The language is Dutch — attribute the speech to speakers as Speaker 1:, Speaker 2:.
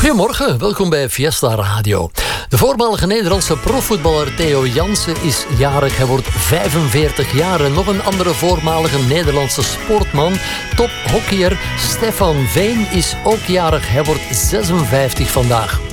Speaker 1: Goedemorgen, welkom bij Fiesta Radio. De voormalige Nederlandse profvoetballer Theo Jansen is jarig. Hij wordt 45 jaar. En nog een andere voormalige Nederlandse sportman, tophockeyer Stefan Veen, is ook jarig. Hij wordt 56 vandaag.